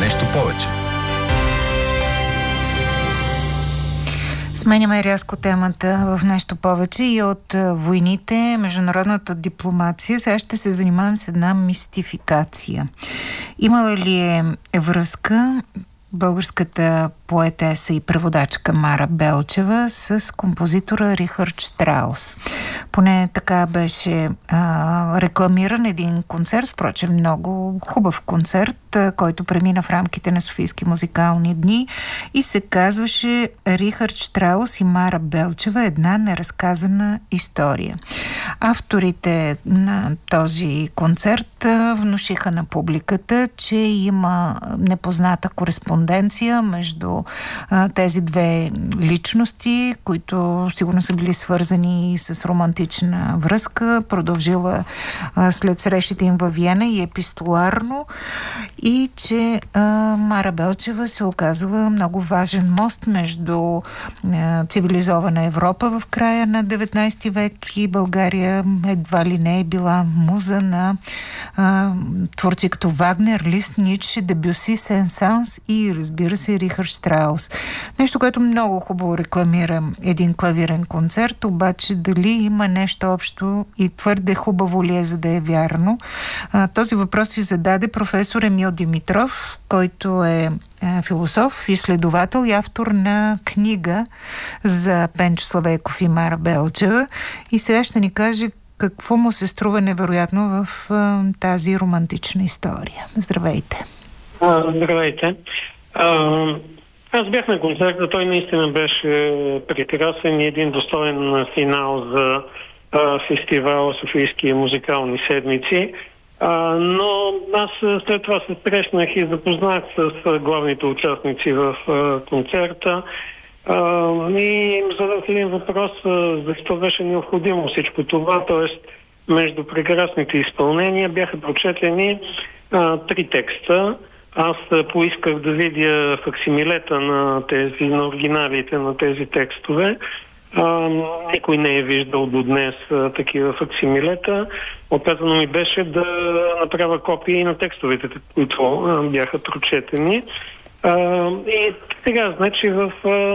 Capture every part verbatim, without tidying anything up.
Нещо повече. Сменяме рязко темата в нещо повече и от войните, международната дипломация. Сега ще се занимавам с една мистификация. Имала ли е връзка българската поетеса и преводачка Мара Белчева с композитора Рихард Штраус? Поне така беше а, рекламиран един концерт, впрочем много хубав концерт, а, който премина в рамките на Софийски музикални дни и се казваше Рихард Штраус и Мара Белчева, една неразказана история. Авторите на този концерт а, внушиха на публиката, че има непозната кореспонденция между а, тези две личности, които сигурно са били свързани с романтична връзка, продължила а, след срещите им във Виена и епистоларно, и че а, Мара Белчева се оказала много важен мост между а, цивилизована Европа в края на деветнайсети век и България едва ли не е била муза на а, творци като Вагнер, Лист, Ницше, Дебюси, Сен-Санс и разбира се Рихард Штраус. Нещо, което много хубаво рекламира един клавирен концерт, обаче дали има нещо общо и твърде хубаво ли е, за да е вярно? А, този въпрос си зададе професор Емил Димитров, който е философ, изследовател и автор на книга за Пенчо Славейков и Мара Белчева. И сега ще ни каже какво му се струва невероятно в а, тази романтична история. Здравейте! А, здравейте! А, аз бях на концерта, той наистина беше прекрасен и един достоен финал за а, фестивала Софийски музикални седмици. А, но аз след това се срещнах и запознах с главните участници в а, концерта а, и им задах един въпрос, а, защо беше необходимо всичко това, т.е. между прекрасните изпълнения бяха прочетени а, три текста. Аз поисках да видя факсимилета на тези, на оригиналите на тези текстове. А, никой не е виждал до днес а, такива факсимилета. Отказано ми беше да направя копии на текстовете, които а, бяха прочетени. А, и сега, значи, в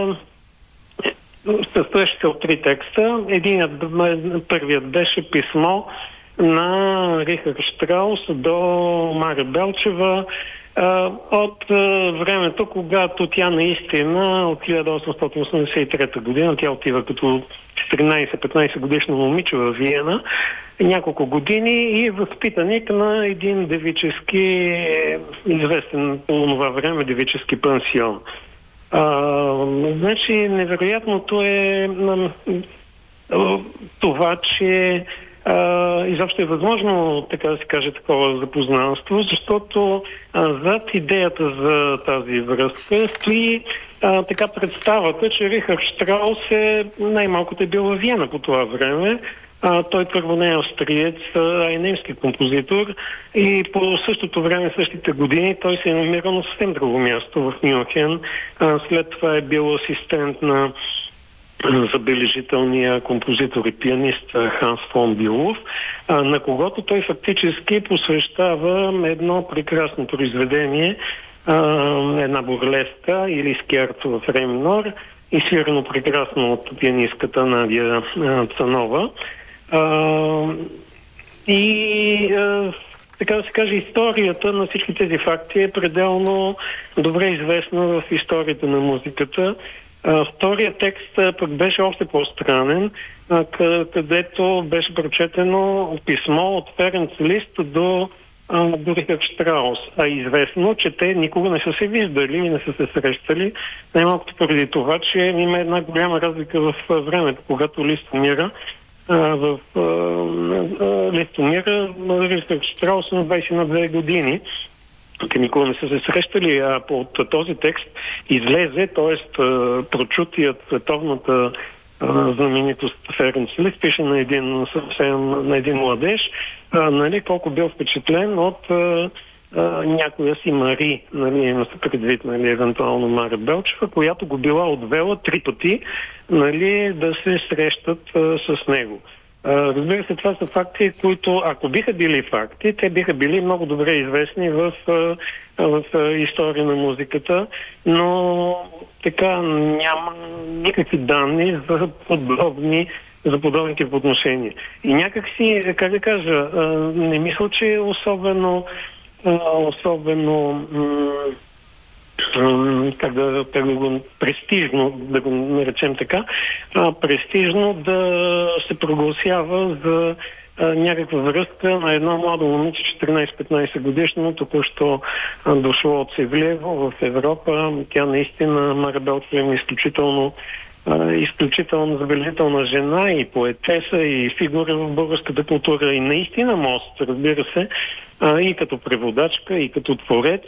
състоящи се от три текста. Единият, първият беше писмо на Рихард Штраус до Мара Белчева от времето, когато тя наистина от хиляда осемстотин осемдесет и трета година, тя отива като четиринайсет-петнайсет годишно момиче в Виена, няколко години и е възпитаник на един девически, известен по това време девически пансион. А, значи, невероятното е а, това, че Uh, изобщо е възможно, така да се каже, такова запознанство, защото uh, зад идеята за тази връзка стои uh, така представата, че Рихард Штраус е най-малкото е бил във Виена по това време. Uh, той първо не е австриец, а е немски композитор и по същото време, същите години, той се е намирал на съвсем друго място в Мюнхен. Uh, след това е бил асистент на забележителния композитор и пианист Ханс фон Билов, на когото той фактически посвещава едно прекрасно произведение, една бурлеска или скерцо в ре минор, изсвирено прекрасно от пианистката Надя Цанова. И така да се каже, историята на всички тези факти е пределно добре известна в историята на музиката. Uh, вторият текст пък беше още по-странен, uh, където беше прочетено писмо от Ференц Лист до, uh, до Рихард Штраус. А известно, че те никога не са се виждали и не са се срещали. Най-малкото преди това, че има една голяма разлика в времето, когато Лист умира. Uh, в uh, Лист умира, Рихард Штраус на двайсет и две години. Те никога не са се срещали, а от този текст излезе, т.е. прочутият световната а, знаменитост Ференц Лист пише на един съвсем на един младеж, а, нали, колко бил впечатлен от а, а, някоя си Мари, нали, има се предвид, нали, евентуално Мара Белчева, която го била отвела три пъти, нали, да се срещат а, с него. Разбира се, това са факти, които, ако биха били факти, те биха били много добре известни в, в история на музиката, но така няма никакви данни за подобни за подобни тип отношения. И някак си, как да кажа, не мисля, че е особено особено как да, как да го престижно, да го наречем така, а, престижно да се прогласява за а, някаква връзка на едно младо момиче, четиринайсет-петнайсет годишно, току-що а, дошло от Севлиево в Европа. Тя наистина, Мара Белчева, е изключително а, изключително забележителна жена и поетеса, и фигура в българската култура, и наистина мост, разбира се, а, и като преводачка, и като творец,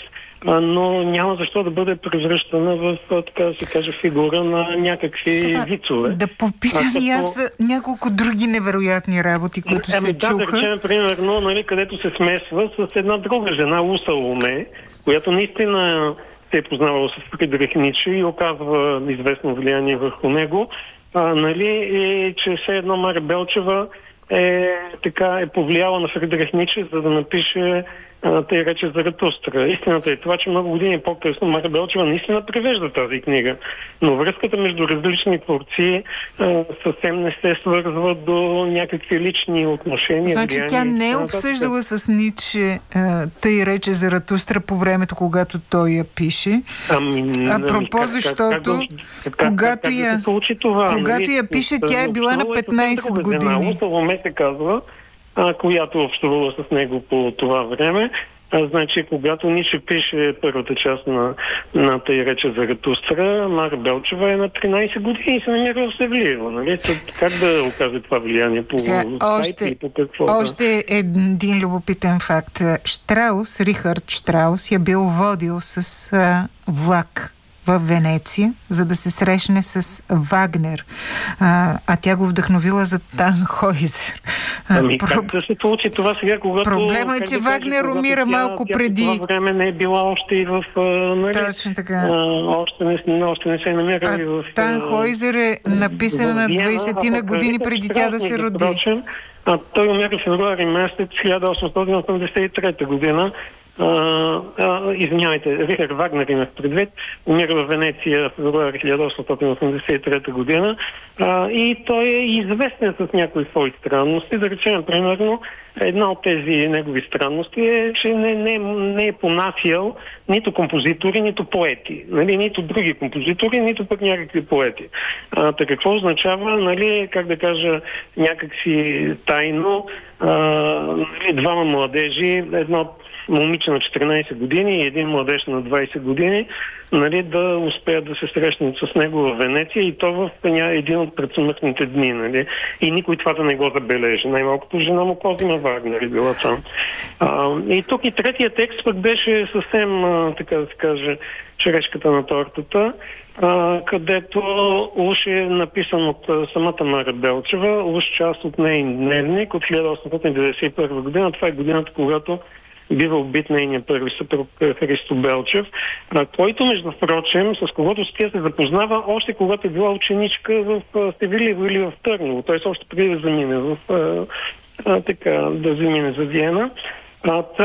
но няма защо да бъде превръщана в, така да се каже, фигура на някакви Сега, вицове. Да попитам като... и аз няколко други невероятни работи, които ами, се да, чуха. Да, речем, примерно, нали, където се смесва с една друга жена, Луса Ломе, която наистина се е познавала с Фридрих Ницше и оказва известно влияние върху него, а, нали, и че все едно Мара Белчева е, така, е повлияла на Фридрих Ницше, за да напише тъй рече Заратустра. Истината е това, че много години по-късно Мара Белчева наистина превежда тази книга. Но връзката между различни творци а, съвсем не се свързва до някакви лични отношения. Значи тя не е обсъждала с Ницше тъй рече Заратустра по времето, когато той я пише. Ами, а пропо, защото когато я, когато я пише, тя е била на петнайсет години. Луса се казва, а, която общувала с него по това време. А, значи, когато Ницше пише първата част на, на тъй рече Заратустра, Мара Белчева е на тринайсет години и се намира в Севлиево. Нали? Как да окаже това влияние по сайта и по какво? Още да? Един любопитен факт. Штраус, Рихард Штраус, я бил водил с а, влак в Венеция, за да се срещне с Вагнер. А, а тя го вдъхновила за Танхойзер. Ами Про... как да се получи това сега, когато... Проблема е, че да Вагнер кажа, умира тя, малко тя преди... По това време не е била още и в... Нали, Точно така. А, още, не, още не се е намира и в... Танхойзер е написана на двайсетина години преди тя да се роди. Прочим, а, той умира в февруари месец хиляда осемстотин осемдесет и трета година. Uh, uh, извинявайте, Рихард Вагнер имах предвид, умира в Венеция в февруари хиляда осемстотин осемдесет и трета година uh, и той е известен с някои свои странности. Да речем, примерно, една от тези негови странности е, че не, не, не е понасял нито композитори, нито поети. Нали? Нито други композитори, нито пък някакви поети. А, така какво означава, нали, как да кажа, някакси тайно, а, нали, двама младежи, едно момиче на четиринайсет години и един младеж на двайсет години, нали, да успеят да се срещнат с него в Венеция и то в един от предсмъртните дни. Нали. И никой това да не го забележи. Най-малкото жена му Козима Вагнер е била там. А, и тук и третия текст пък беше съвсем, а, така да се каже, черешката на тортата, а, където уж е написан от а, самата Мара Белчева, уж част от нейн дневник от хиляда осемстотин деветдесет и първа година. Това е годината, когато бива убит нейния първи съпруг Христо Белчев, който, между прочим, с когото тя се запознава още когато е била ученичка в Севлиево или в Търново. Т.е. още преди да замине в, а, а, така, да замине за Виена. А, та,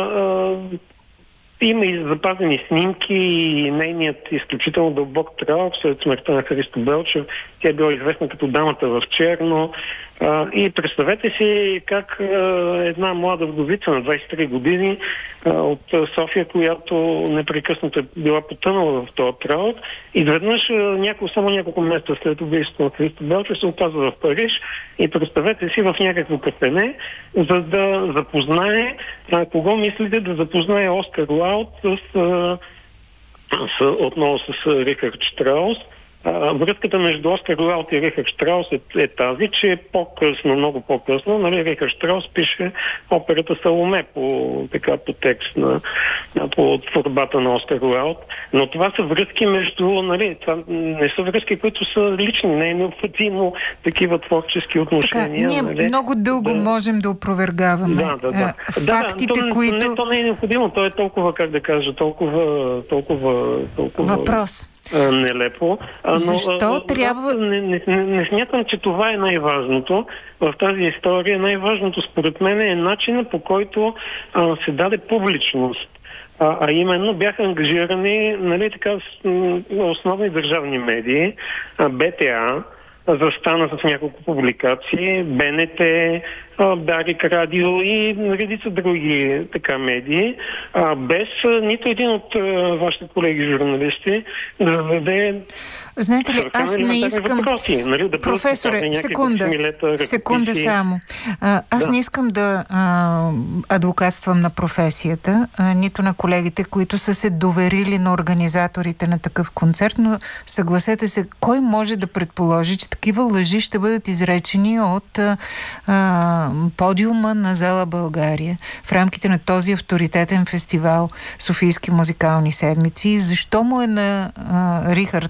а, има и запазени снимки и нейният изключително дълбок траур след смъртта на Христо Белчев. Тя е била известна като дамата в черно. А, и представете си как а, една млада вдовица на двайсет и три години а, от София, която непрекъснато е била потънала в този траур, изведнъж няко, само няколко месеца след убийството на Христо Белчев се оказва в Париж и представете си в някакво кафене, за да запознае, а, кого мислите да запознае Оскар Уайлд с, а, с, отново с Рихард Штраус. Връзката между Оскар Уайлд и Рихард Штраус е, е тази, че по-късно, много по-късно, нали, Рихард Штраус пише операта Саломе по, така, по текст на, по творбата на Оскар Уайлд. Но това са връзки между, нали, това не са връзки, които са лични, не е необходимо такива творчески отношения. Така, ние нали? много дълго да. можем да опровергаваме да, да, да. фактите, да, то, които... Не, то не е необходимо, то е толкова, как да кажа, толкова... толкова, толкова... Въпрос. а, нелепо. А, но, Защо а, трябва... Не, не, не, не смятам, че това е най-важното в тази история. Най-важното според мен е начина, по който а, се даде публичност. А, а именно бяха ангажирани, нали, така, с, м, основни държавни медии, а, БТА, застана с няколко публикации, БНТ, Дарик Радио и редица други така медии, а, без а, нито един от а, вашите колеги журналисти да даде. Знаете ли, аз не искам... Въпроси, нали, да Професоре, секунда, смилета, секунда само. А, аз да. не искам да а, адвокатствам на професията, а, нито на колегите, които са се доверили на организаторите на такъв концерт, но съгласете се, кой може да предположи, че такива лъжи ще бъдат изречени от а, подиума на зала България в рамките на този авторитетен фестивал Софийски музикални седмици? Защо му е на а, Рихард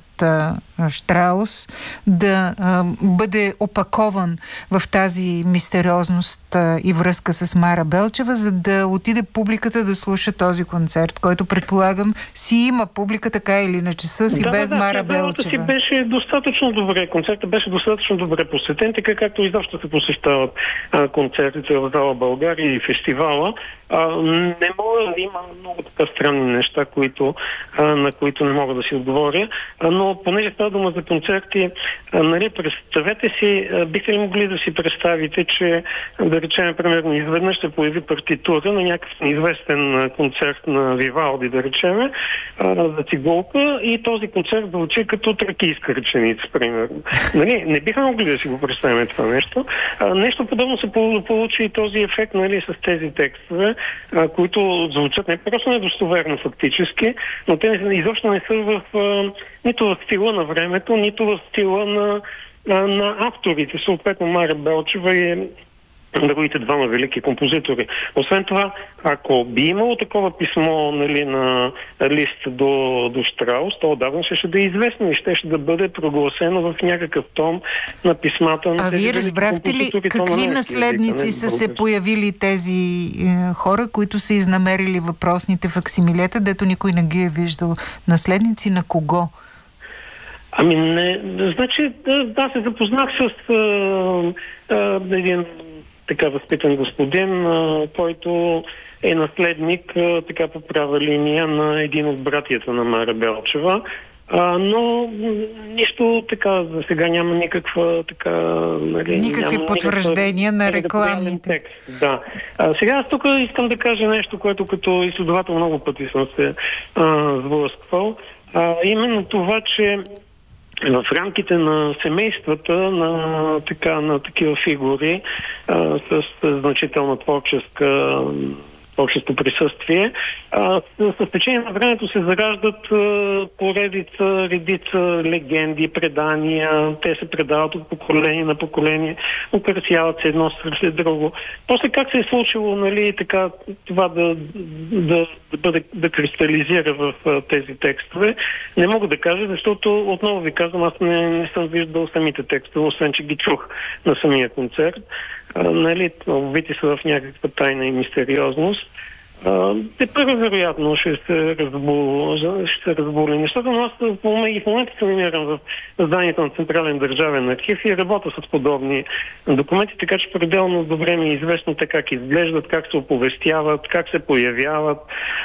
Штраус да а, бъде опакован в тази мистериозност а, и връзка с Мара Белчева, за да отиде публиката да слуша този концерт, който предполагам си има публика така или иначе с и да, без да, Мара да, Белчева. Си беше достатъчно добре. Концертът беше достатъчно добре посетен, така както изобщо се посещават а, концертите в зала България и фестивала. А, не мога, има много така странни неща, които, а, на които не мога да си отговоря, а, но понеже става дума за концерти, а, нали, представете си, а, бихте ли могли да си представите, че да речем, примерно, изведнъж се появи партитура на някакъв неизвестен концерт на Вивалди, да речем, а, за цигулка и този концерт звучи като тракийска ръченица, примерно. Нали, не бихме могли да си го представим това нещо. А, нещо подобно се получи и този ефект, нали, с тези текстове, а, които звучат не просто недостоверно фактически, но те изобщо не са в, а, нито в стила на времето, нито в стила на, а, на авторите, съответно Мара Белчева и другите двама велики композитори. Освен това, ако би имало такова писмо, нали, на лист до, до Штраус, то отдавна ще, ще да е известно и ще, ще да бъде прогласено в някакъв том на писмата на а тези вие разбрахте ли какви наследници език, са се появили тези е, хора, които са изнамерили въпросните факсимилета, дето никой не ги е виждал? Наследници на кого? Ами не, значи, да, се запознах с а, а, един така възпитан господин, а, който е наследник а, така по права линия на един от братията на Мара Белчева. А, но нищо така, за сега няма никаква така... Нали, никакви няма потвърждения никаква, на рекламните. Текст. Да. А, сега аз тук искам да кажа нещо, което като изследовател много пъти съм се а, сблъсквал. А, именно това, че в рамките на семействата на, така, на такива фигури а, с, с значителна творческа творческо присъствие, а, с, с течение на времето се зараждат а, поредица, редица легенди, предания, те се предават от поколение на поколение, украсяват се едно след друго. После как се е случило, нали, така, това да, да, да бъде да кристализира в а, тези текстове, не мога да кажа, защото отново ви казвам, аз не, не съм виждал самите текстове, освен че ги чух на самия концерт. Uh, нали, вити са в някаква тайна и мистериозност. Uh, те първо вероятно ще се разбули, ще се разбули нещата, но аз и в момента се намирам в зданието на Централен държавен архив и работя с подобни документи, така че пределно добре ми е известно те как изглеждат, как се оповестяват, как се появяват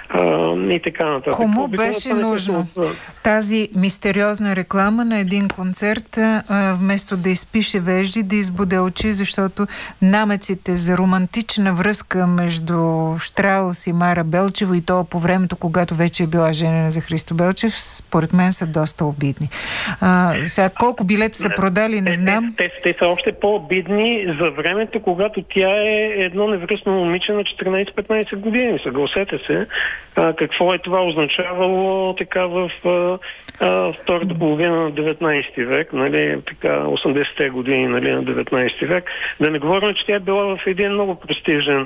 uh, и така нататък. Кому беше нужно тази мистериозна реклама на един концерт, а, вместо да изпише вежди, да избуде очи, защото намеците за романтична връзка между Штраус и Мара Белчева и то по времето, когато вече е била женена за Христо Белчев, според мен са доста обидни. А, сега колко билета са продали, не знам. Те, те, те са още по-обидни за времето, когато тя е едно невръстно момиче на четиринайсет-петнайсет години. Съгласете се. А, какво е това означавало така в а, а, втората половина на деветнайсети век, нали, така осемдесетте години, нали, на деветнайсети век. Да не говорим, че тя е била в един много престижен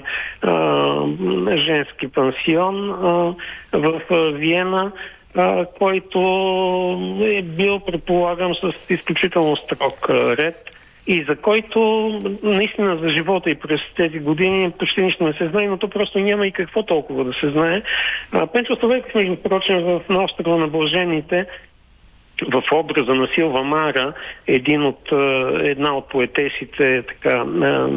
а, женски пансион а, в а, Виена, а, който е бил, предполагам, с изключително строг а, ред и за който наистина за живота и през тези години почти нищо не се знае, но то просто няма и какво толкова да се знае. А, Пенчо Славейков, между прочим, в на острова на Блажените в образа на Силва Мара, един от, една от поетесите, така,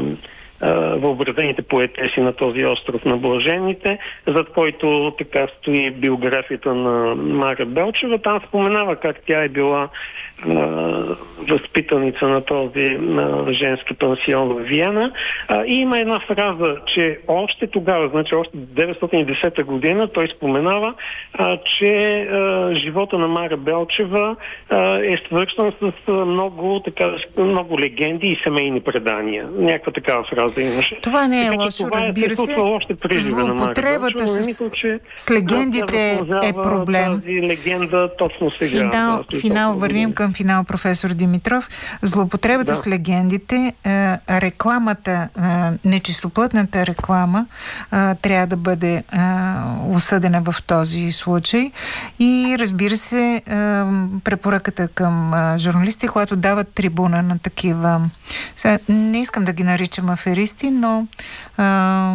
въобразените поетеси на този остров на блажените, зад който така стои биографията на Мара Белчева. Там споменава как тя е била а, възпитаница на този на женски пансион в Виена. А, и има една фраза, че още тогава, значи още деветстотин и десета година, той споменава, а, че а, живота на Мара Белчева а, е свързан с много, така, много легенди и семейни предания. Някаква такава фраза имаше. Това не е така, лошо, това разбира е, се. Злоупотребата с, мисля, че, с легендите е проблем. Тази легенда точно сега. Финал, да, финал вървим към финал, професор Димитров. Злоупотребата да. с легендите, е, рекламата, е, нечистоплътната реклама е, трябва да бъде е, осъдена в този случай. И разбира се, е, препоръката към е, журналисти, когато дават трибуна на такива... Сега, не искам да ги наричам аферисти, но а,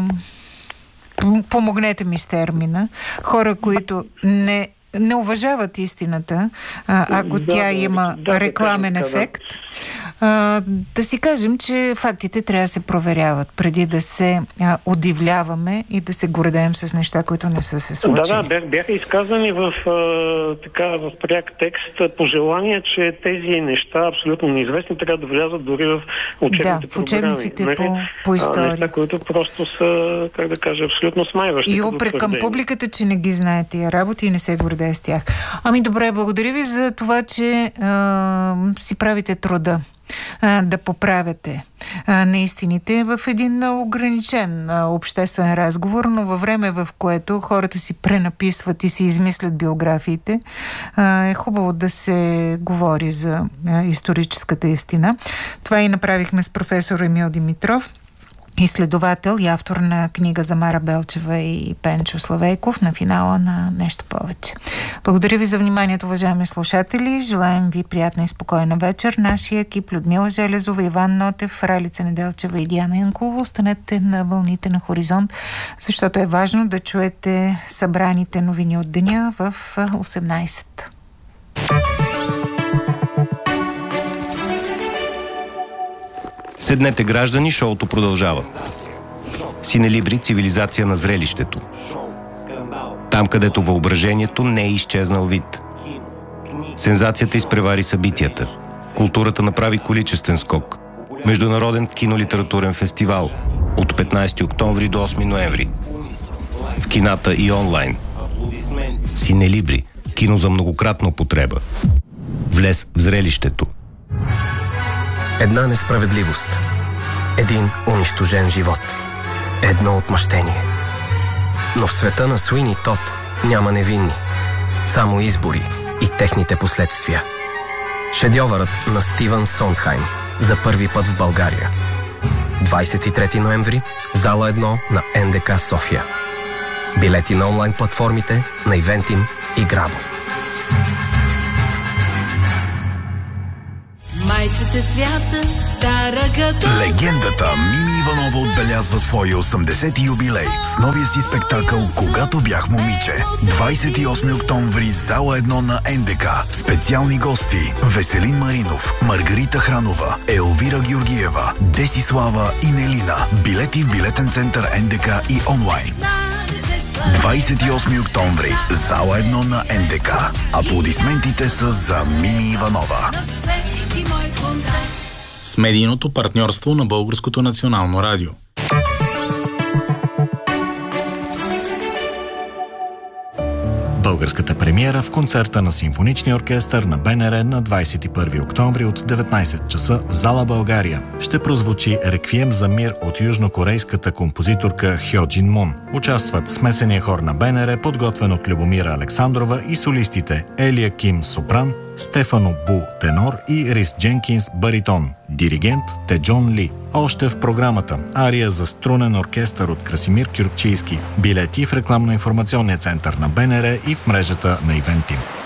помогнете ми с термина. Хора, които не, не уважават истината, а, ако да, тя има да, рекламен да, ефект, а, да си кажем, че фактите трябва да се проверяват, преди да се а, удивляваме и да се гордеем с неща, които не са се случили. Да, да, бяха изказани в, а, така, в пряк текст пожелания, че тези неща, абсолютно неизвестни, трябва да влязат дори в учебните да, в учебниците програми. по, по история. Неща, които просто са, как да кажа, абсолютно смайващи. И упрек към публиката, че не ги знае тия работи и не се гордее с тях. Ами добре, благодаря ви за това, че а, си правите труда а, да поправяте а, неистините в един ограничен а, обществен разговор, но във време, в което хората си пренаписват и си измислят биографиите, а, е хубаво да се говори за а, историческата истина. Това и направихме с професор Емил Димитров, изследовател и автор на книга за Мара Белчева и Пенчо Славейков, на финала на Нещо повече. Благодаря ви за вниманието, уважаеми слушатели. Желаем ви приятна и спокойна вечер. Нашия екип: Людмила Железова, Иван Нотев, Ралица Неделчева и Диана Янкулова. Останете на вълните на Хоризонт, защото е важно да чуете събраните новини от деня в осемнайсет. Седнете, граждани, шоуто продължава. Синелибри, цивилизация на зрелището. Там, където въображението не е изчезнал вид. Сензацията изпревари събитията. Културата направи количествен скок. Международен кинолитературен фестивал от петнайсети октомври до осми ноември. В кината и онлайн. Синелибри. Кино за многократна употреба. Влез в зрелището. Една несправедливост. Един унищожен живот. Едно отмъщение. Но в света на Суини Тод няма невинни. Само избори и техните последствия. Шедьовърът на Стивън Сондхайм за първи път в България. двайсет и трети ноември, зала едно на Ен Де Ка София. Билети на онлайн платформите на Ивентим и Грабо. Майчице свята, стара като... Легендата Мими Иванова отбелязва своя осемдесети юбилей с новия си спектакъл "Когато бях момиче". двайсет и осми октомври, зала едно на Ен Де Ка. Специални гости: Веселин Маринов, Маргарита Хранова, Елвира Георгиева, Десислава и Нелина. Билети в билетен център Ен Де Ка и онлайн. двайсет и осми октомври, зала едно на Ен Де Ка. Аплодисментите са за Мими Иванова. С медийното партньорство на Българското национално радио. Българската премиера в концерта на Симфоничния оркестър на Б Н Р на двайсет и първи октомври от деветнайсет часа в зала България. Ще прозвучи "Реквием за мир" от южнокорейската композиторка Хьо Джин Мун. Участват смесения хор на Б Н Р, подготвен от Любомира Александрова, и солистите Елия Ким сопран, Стефано Бу тенор и Рис Дженкинс баритон. Диригент Теджон Ли. Още в програмата ария за струнен оркестър от Красимир Кюркчийски. Билети в рекламно-информационния център на Б Н Р и в мрежата на Ивентим.